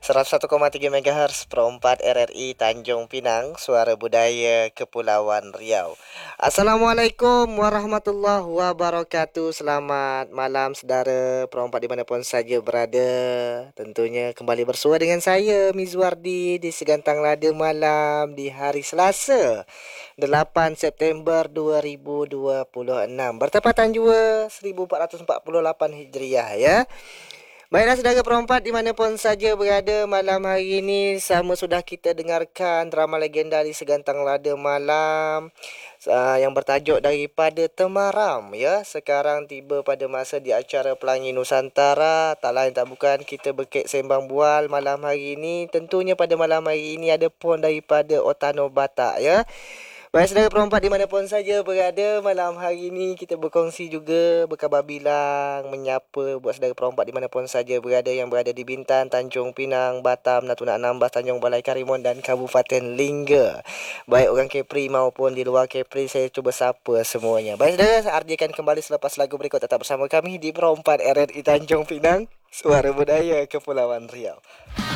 101,3 MHz Pro 4 RRI Tanjung Pinang, Suara Budaya Kepulauan Riau. Assalamualaikum warahmatullahi wabarakatuh. Selamat malam saudara Pro 4 dimanapun saja berada. Tentunya kembali bersua dengan saya Mizwardi di Segantang Lada Malam di hari Selasa 8 September 2026, bertepatan juga 1448 Hijriah ya. Baiklah saudara perempat dimanapun saja berada, malam hari ini sama sudah kita dengarkan drama legenda di Segantang Lada Malam yang bertajuk Daripada Temaram ya. Sekarang tiba pada masa di acara Pelangi Nusantara. Tak lain tak bukan kita berkek sembang bual malam hari ini. Tentunya pada malam hari ini ada pun daripada Otano Batak ya. Baik saudara perempat dimanapun saja berada, malam hari ini kita berkongsi juga berkabar bilang menyapa buat saudara perempat dimanapun saja berada yang berada di Bintan, Tanjung Pinang, Batam, Natuna Anambas, Tanjung Balai Karimun dan Kabupaten Lingga. Baik orang Kepri maupun di luar Kepri, saya cuba sapa semuanya. Baik saudara, saya artikan kembali selepas lagu berikut. Tetap bersama kami di Perempat RRI Tanjung Pinang, Suara Budaya Kepulauan Riau.